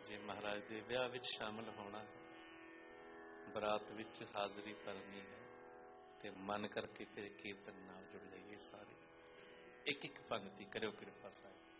ਜੇ ਮਹਾਰਾਜ ਦੇ ਵਿਆਹ ਵਿੱਚ ਸ਼ਾਮਲ ਹੋਣਾ, ਬਰਾਤ ਵਿੱਚ ਹਾਜ਼ਰੀ ਭਰਨੀ ਹੈ, ਤੇ ਮਨ ਕਰਕੇ ਫਿਰ ਕੀਰਤਨ ਨਾਲ ਜੁੜ ਜਾਈਏ ਸਾਰੇ। ਇੱਕ ਇੱਕ ਪੰਗਤੀ ਕਰਿਓ ਕਿਰਪਾ ਸਾਹਿਬ।